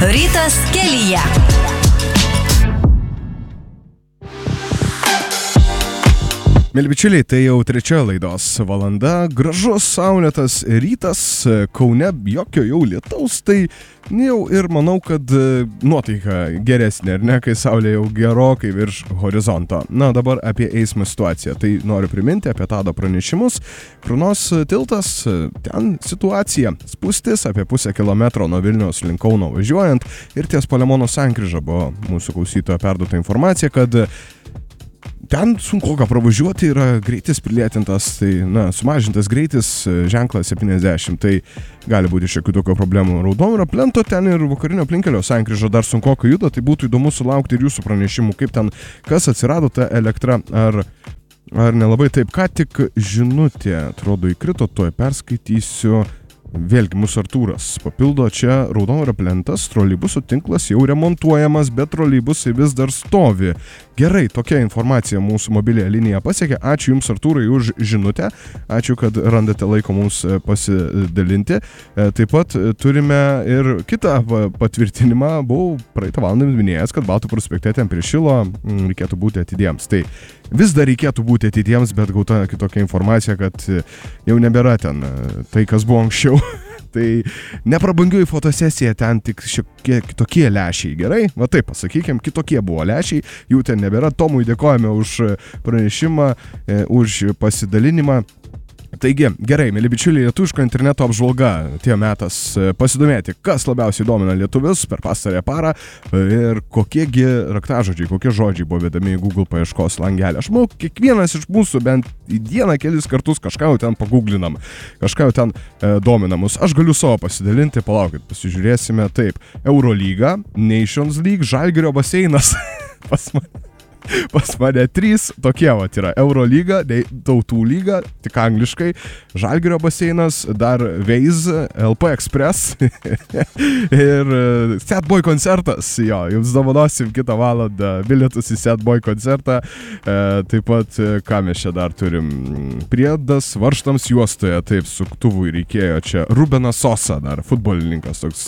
Rytas kelyje. Mėly bičiuliai, tai jau trečia laidos valanda, gražus saulėtas rytas, Kaune jokio jau lietaus, tai jau ir manau, kad nuotaika geresnė, ar ne, kai saulė jau gerokai virš horizonto. Na, dabar apie eismo situaciją, tai noriu priminti apie Tado pranešimus. Krunos tiltas, ten situacija, spūstis apie pusę kilometro nuo Vilniaus link Kauno važiuojant ir ties Palemono sankryža buvo mūsų klausytojo perduota informacija, kad ten sunkoka pravažiuoti, yra greitis prilėtintas, tai, sumažintas greitis, ženklas 70, tai gali būti šiokių tokių problemų. Raudonojo plento ten ir vakarinio aplinkelio sankryža dar sunkoka juda, tai būtų įdomu sulaukti ir jūsų pranešimų, kaip ten, kas atsirado ta elektra, ar nelabai taip, ką tik žinutė, atrodo, įkrito, tuoj perskaitysiu. Vėlgi mūsų Artūras papildo, čia raudonojo plentas, troleibusų tinklas jau remontuojamas, bet troleibusai vis dar stovi. Gerai, tokia informacija mūsų mobiliąją liniją pasiekė. Ačiū Jums, Artūrai, už žinutę. Ačiū, kad randate laiko mums pasidalinti. Taip pat turime ir kitą patvirtinimą. Buvau praeitą valandą minėjęs, kad Baltų prospekte ten prie Šilo reikėtų būti atidiems. Tai vis dar reikėtų būti atidiems, bet gauta kitokia informacija, kad jau nebėra ten tai, kas buvo anksčiau. Tai neprabangiųjų fotosesija, ten tik šiek kitokie lęšiai, gerai? Va taip pasakykim, kitokie buvo lęšiai, jų ten nebėra. Tomui dėkojame už pranešimą, už pasidalinimą. Taigi, gerai, mėly bičiuliai, lietuviško interneto apžvalga, atėjo metas pasidomėti, kas labiausiai domina lietuvius per pastarąją parą ir kokiegi raktažodžiai, kokie žodžiai buvo vedami į Google paieškos langelį. Aš manau, kiekvienas iš mūsų bent į dieną kelis kartus kažką jau ten paguglinam, kažką jau ten domina mus. Aš galiu savo pasidalinti, palaukit, pasižiūrėsime taip. Eurolyga, Nations League, Žalgirio baseinas pas mane 3 tokie vat yra. Eurolyga, Tautų lyga, tik angliškai, Žalgirio baseinas, dar Veiz, LP Express ir Sad Boy koncertas. Jo, jums dovanosim kitą valandą bilietus į Sad Boy koncertą. Taip pat, ką mes čia dar turim? Priedas varžtams juostoje, taip, suktuvui reikėjo čia. Rubenas Sosa dar, futbolininkas, toks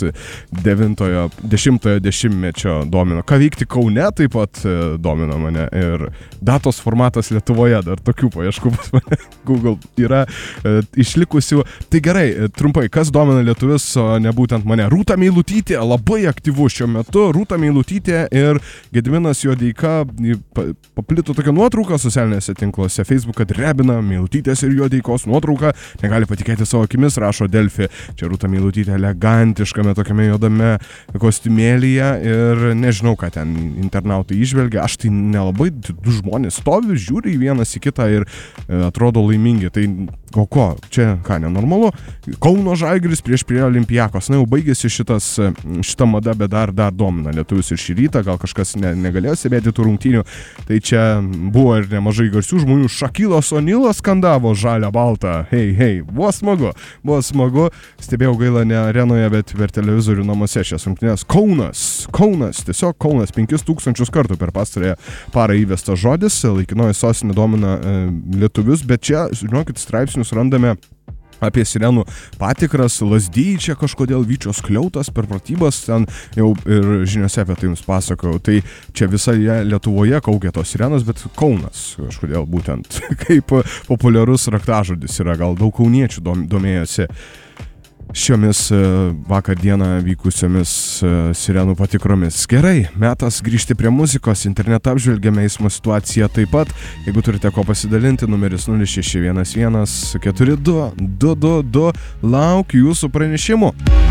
90-ojo dešimtmečio domino. Ką veikti Kaune taip pat domino mane ir datos formatas Lietuvoje, dar tokių paieškų pas mane Google yra išlikusių. Tai gerai, trumpai, kas domina lietuvius, o ne būtent mane? Rūta Meilutytė, labai aktyvu šiuo metu, Rūta Meilutytė ir Gediminas Jodeika, paplito tokia nuotrauka socialinėse tinkluose, Facebooką drebina Meilutytės ir Jodeikos nuotrauka, negali patikėti savo akimis, rašo Delfi. Čia Rūta Meilutytė elegantiškame tokiame juodame kostiumėlyje ir nežinau, ką ten internautai išvelgia, aš tai nelabai, du žmonės stovi, žiūri į vienas į kitą ir atrodo laimingi. Tai ko, čia ką, nenormalu? Kauno Žalgiris prieš Olimpiakos. Na jau baigėsi šita mada, bet dar domina lietuvius ir šį rytą, gal kažkas negalėjo stebėti tų rungtynių. Tai čia buvo ir nemažai garsių žmonių. Šakilas Onilas skandavo žalia baltą. Hei, buvo smagu. Stebėjau gaila ne arenoje, bet per televizorių namuose šias rungtynės. Kaunas, tiesiog Kaunas 5000 kartų per pastarąją parą įvestas žodis, laikinoji sostinė domina lietuvius, bet čia, žinokit, straipsnius randame apie sirenų patikras, Lazdijai čia kažkodėl Vyčios Kliautas per pratybas, ten jau ir žiniose apie tai jums pasakojau. Tai čia visoje Lietuvoje kaukia tos sirenos, bet Kaunas kažkodėl būtent kaip populiarus raktažodis yra, gal daug kauniečių domėjosi šiomis vakar dieną vykusiomis sirenų patikromis. Gerai, metas grįžti prie muzikos, internetą apžvelgėme, eismo situaciją taip pat. Jeigu turite ko pasidalinti, numeris 0611 42 222, laukiu jūsų pranešimų.